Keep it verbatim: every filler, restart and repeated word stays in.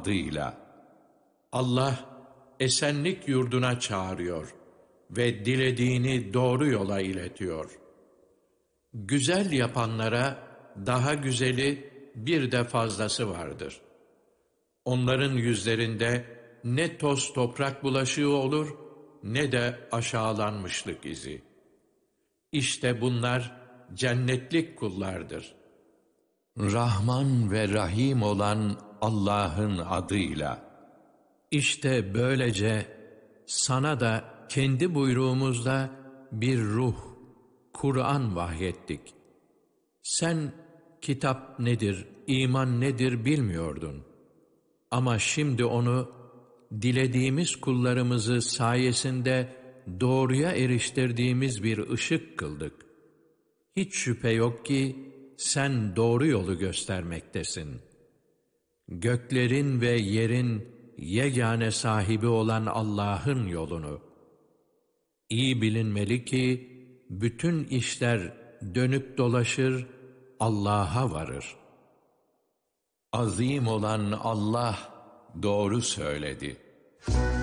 adıyla. Allah esenlik yurduna çağırıyor ve dilediğini doğru yola iletiyor. Güzel yapanlara daha güzeli bir de fazlası vardır. Onların yüzlerinde ne toz toprak bulaşığı olur ne de aşağılanmışlık izi. İşte bunlar cennetlik kullardır. Rahman ve Rahim olan Allah'ın adıyla. İşte böylece sana da kendi buyruğumuzda bir ruh, Kur'an vahyettik. Sen kitap nedir, iman nedir bilmiyordun. Ama şimdi onu dilediğimiz kullarımızı sayesinde doğruya eriştirdiğimiz bir ışık kıldık. Hiç şüphe yok ki sen doğru yolu göstermektesin. Göklerin ve yerin yegane sahibi olan Allah'ın yolunu. İyi bilinmeli ki bütün işler dönüp dolaşır, Allah'a varır. Azim olan Allah doğru söyledi.